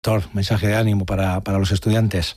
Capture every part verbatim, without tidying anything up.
Doctor, mensaje de ánimo para, para los estudiantes.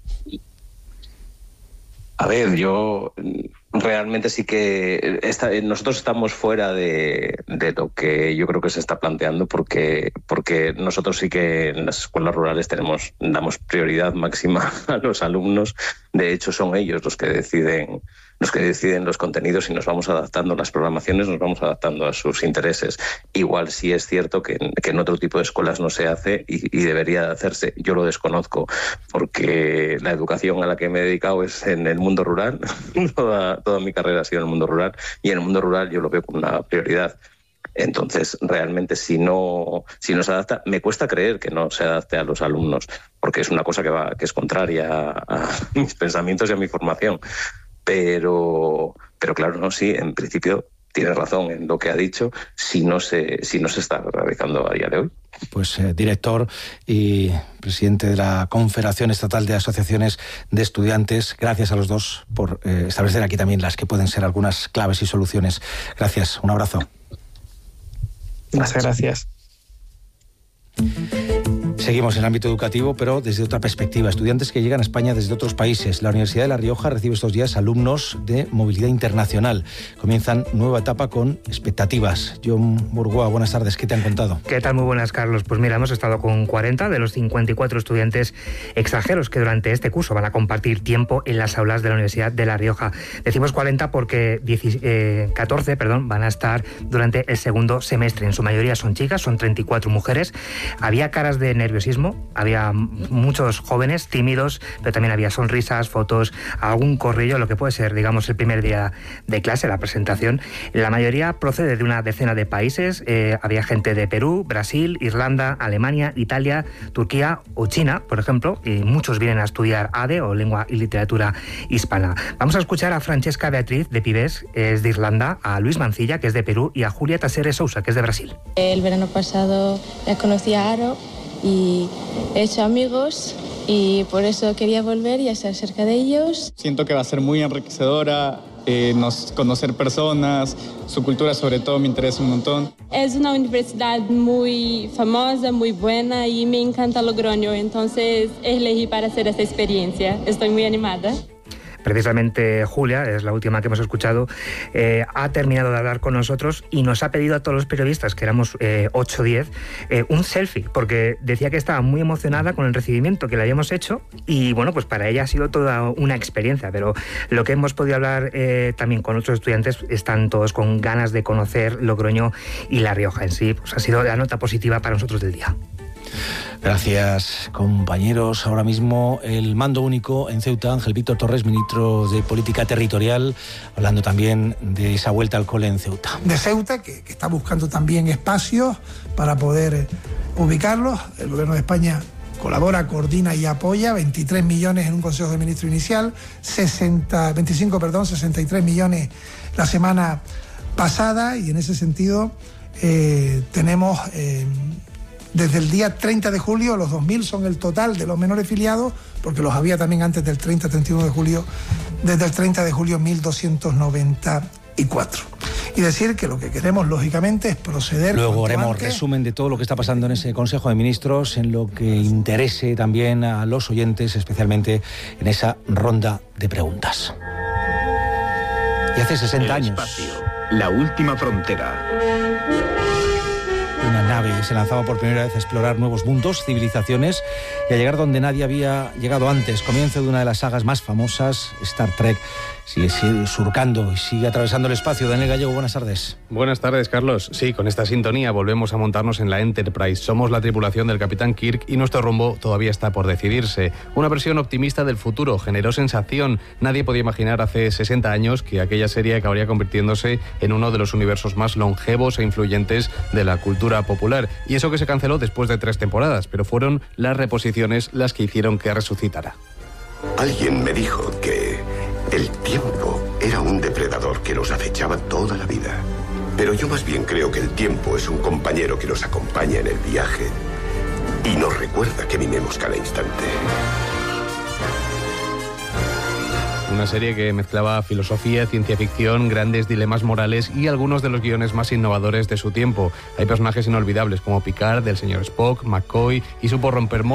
A ver, yo realmente sí que está, nosotros estamos fuera de, de lo que yo creo que se está planteando, porque porque nosotros sí que en las escuelas rurales tenemos damos prioridad máxima a los alumnos. De hecho, son ellos los que deciden los que deciden los contenidos y nos vamos adaptando las programaciones, nos vamos adaptando a sus intereses. Igual sí es cierto que, que en otro tipo de escuelas no se hace y, y debería hacerse. Yo lo desconozco porque la educación a la que me he dedicado es en el mundo rural. toda, toda mi carrera ha sido en el mundo rural y en el mundo rural yo lo veo como una prioridad. Entonces, realmente, si no, si no se adapta, me cuesta creer que no se adapte a los alumnos, porque es una cosa que va, que es contraria a, a mis pensamientos y a mi formación. Pero, pero claro, no, sí, en principio tiene razón en lo que ha dicho, si no se, si no se está realizando a día de hoy. Pues eh, director y presidente de la Confederación Estatal de Asociaciones de Estudiantes, gracias a los dos por eh, establecer aquí también las que pueden ser algunas claves y soluciones. Gracias, un abrazo. Muchas gracias. Seguimos en el ámbito educativo, pero desde otra perspectiva. Estudiantes que llegan a España desde otros países. La Universidad de La Rioja recibe estos días alumnos de movilidad internacional. Comienzan nueva etapa con expectativas. John Burgoa, buenas tardes. ¿Qué te han contado? ¿Qué tal? Muy buenas, Carlos. Pues mira, hemos estado con cuarenta de los cincuenta y cuatro estudiantes extranjeros que durante este curso van a compartir tiempo en las aulas de la Universidad de La Rioja. Decimos cuarenta porque catorce perdón, van a estar durante el segundo semestre. En su mayoría son chicas, son treinta y cuatro mujeres. Había caras de nerviosismo, había muchos jóvenes tímidos, pero también había sonrisas, fotos, algún corrillo, lo que puede ser, digamos, el primer día de clase, la presentación. La mayoría procede de una decena de países. Eh, había gente de Perú, Brasil, Irlanda, Alemania, Italia, Turquía o China, por ejemplo, y muchos vienen a estudiar A D E o Lengua y Literatura Hispana. Vamos a escuchar a Francesca Beatriz de Pibés, que es de Irlanda, a Luis Mancilla, que es de Perú, y a Julia Taseres Sousa, que es de Brasil. El verano pasado ya conocí a Aro y he hecho amigos y por eso quería volver y estar cerca de ellos. Siento que va a ser muy enriquecedora, eh, nos, conocer personas, su cultura sobre todo me interesa un montón. Es una universidad muy famosa, muy buena y me encanta Logroño, entonces elegí para hacer esta experiencia. Estoy muy animada. Precisamente Julia, es la última que hemos escuchado, eh, ha terminado de hablar con nosotros y nos ha pedido a todos los periodistas, que éramos eh, ocho o diez, eh, un selfie, porque decía que estaba muy emocionada con el recibimiento que le habíamos hecho y bueno, pues para ella ha sido toda una experiencia, pero lo que hemos podido hablar eh, también con otros estudiantes, están todos con ganas de conocer Logroño y La Rioja en sí, pues ha sido la nota positiva para nosotros del día. Gracias, compañeros. Ahora mismo el mando único en Ceuta, Ángel Víctor Torres, ministro de Política Territorial, hablando también de esa vuelta al cole en Ceuta. De Ceuta, que, que está buscando también espacios para poder ubicarlos. El Gobierno de España colabora, coordina y apoya, veintitrés millones en un Consejo de Ministros inicial, sesenta, veinticinco, perdón, sesenta y tres millones la semana pasada, y en ese sentido eh, tenemos... Eh, Desde el día treinta de julio, los dos mil son el total de los menores filiados, porque los había también antes del treinta, treinta y uno de julio, desde el treinta de julio mil doscientos noventa y cuatro. Y decir que lo que queremos, lógicamente, es proceder... Luego haremos antes. resumen de todo lo que está pasando en ese Consejo de Ministros, en lo que interese también a los oyentes, especialmente en esa ronda de preguntas. Y hace sesenta años... Espacio, la última frontera. Una nave se lanzaba por primera vez a explorar nuevos mundos, civilizaciones y a llegar donde nadie había llegado antes. Comienzo de una de las sagas más famosas, Star Trek. Sigue, sigue surcando y sigue atravesando el espacio. Daniel Gallego, buenas tardes. Buenas tardes, Carlos. Sí, con esta sintonía volvemos a montarnos en la Enterprise. Somos la tripulación del Capitán Kirk y nuestro rumbo todavía está por decidirse. Una versión optimista del futuro generó sensación. Nadie podía imaginar hace sesenta años que aquella serie acabaría convirtiéndose en uno de los universos más longevos e influyentes de la cultura popular. Y eso que se canceló después de tres temporadas, pero fueron las reposiciones las que hicieron que resucitara. Alguien me dijo que el tiempo era un depredador que nos acechaba toda la vida. Pero yo más bien creo que el tiempo es un compañero que nos acompaña en el viaje y nos recuerda que vivimos cada instante. Una serie que mezclaba filosofía, ciencia ficción, grandes dilemas morales y algunos de los guiones más innovadores de su tiempo. Hay personajes inolvidables como Picard, el señor Spock, McCoy, y supo romper